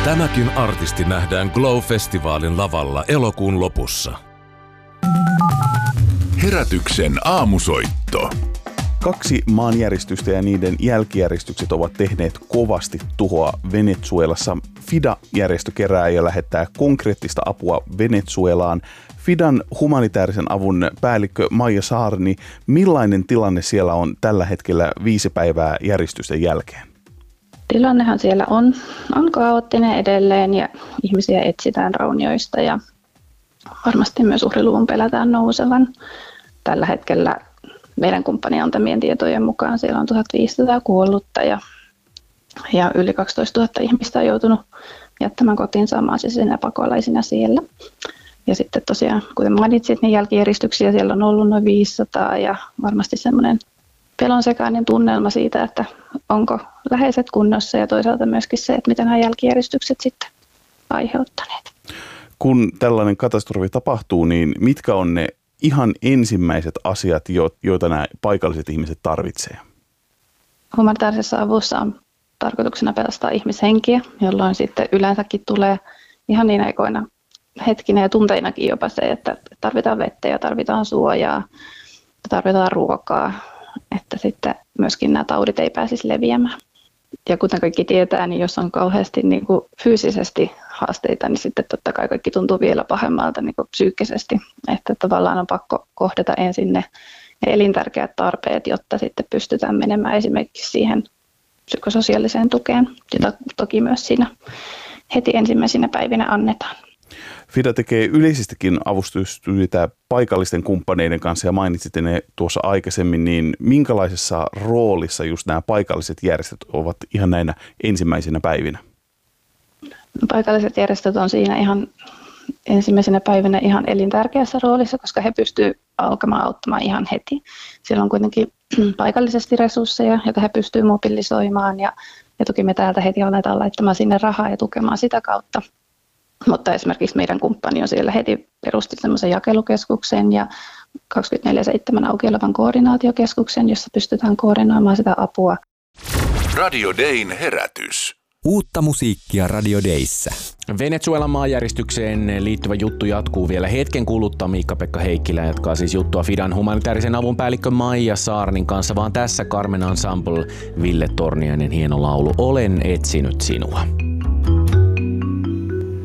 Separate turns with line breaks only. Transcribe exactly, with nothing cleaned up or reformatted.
Tämäkin artisti nähdään Glow-festivaalin lavalla elokuun lopussa.
Herätyksen aamusoitto.
Kaksi maanjäristystä ja niiden jälkijäristykset ovat tehneet kovasti tuhoa Venezuelassa. FIDA-järjestö kerää ja lähettää konkreettista apua Venezuelaan. FIDAn humanitaarisen avun päällikkö Maija Saarni, millainen tilanne siellä on tällä hetkellä viisi päivää järjestysten jälkeen?
Tilannehan siellä on, on kaoottinen edelleen ja ihmisiä etsitään raunioista ja varmasti myös uhriluvun pelätään nousevan. Tällä hetkellä meidän kumppanin antamien tietojen mukaan siellä on tuhatviisisataa kuollutta ja, ja yli kaksitoistatuhatta ihmistä on joutunut jättämään kotiinsa maasisina pakolaisina siellä. Ja sitten tosiaan, kuten mainitsit, niin jälkijäristyksiä siellä on ollut noin viisisataa ja varmasti semmoinen pelonsekainen tunnelma siitä, että onko läheiset kunnossa ja toisaalta myöskin se, että mitä nämä jälkijäristykset sitten aiheuttaneet.
Kun tällainen katastrofi tapahtuu, niin mitkä on ne ihan ensimmäiset asiat, joita nämä paikalliset ihmiset tarvitsee?
Humanitaarisessa avussa on tarkoituksena pelastaa ihmishenkiä, jolloin sitten yleensäkin tulee ihan niin aikoina hetkinä ja tunteinakin jopa se, että tarvitaan vettä ja tarvitaan suojaa, tarvitaan ruokaa, että sitten myöskin nämä taudit ei pääsisi leviämään. Ja kuten kaikki tietää, niin jos on kauheasti niin kuin fyysisesti haasteita, niin sitten totta kai kaikki tuntuu vielä pahemmalta niin kuin psyykkisesti. Että tavallaan on pakko kohdata ensin ne elintärkeät tarpeet, jotta sitten pystytään menemään esimerkiksi siihen psykososiaaliseen tukeen, jota toki myös siinä heti ensimmäisinä päivinä annetaan.
FIDA tekee yleisistäkin avustustyötä paikallisten kumppaneiden kanssa ja mainitsitte ne tuossa aikaisemmin, niin minkälaisessa roolissa just nämä paikalliset järjestöt ovat ihan näinä ensimmäisinä päivinä?
Paikalliset järjestöt on siinä ihan ensimmäisenä päivinä ihan elintärkeässä roolissa, koska he pystyvät alkamaan auttamaan ihan heti. Siellä on kuitenkin paikallisesti resursseja, joita he pystyvät mobilisoimaan ja, ja toki me täältä heti aletaan laittamaan sinne rahaa ja tukemaan sitä kautta. Mutta esimerkiksi meidän kumppani on siellä heti perusti semmoisen jakelukeskuksen ja kaksikymmentäneljä seitsemän auki olevan koordinaatiokeskuksen, jossa pystytään koordinoimaan sitä apua.
Radio Dayn herätys.
Uutta musiikkia Radio Dayssä.
Venezuelan maanjäristykseen liittyvä juttu jatkuu vielä hetken kuluttua. Miikka-Pekka Heikkilä jatkaa siis juttua FIDAn humanitaarisen avun päällikkö Maija Saarnin kanssa, vaan tässä Carmen Ensemble, Ville Torniainen hieno laulu Olen etsinyt sinua.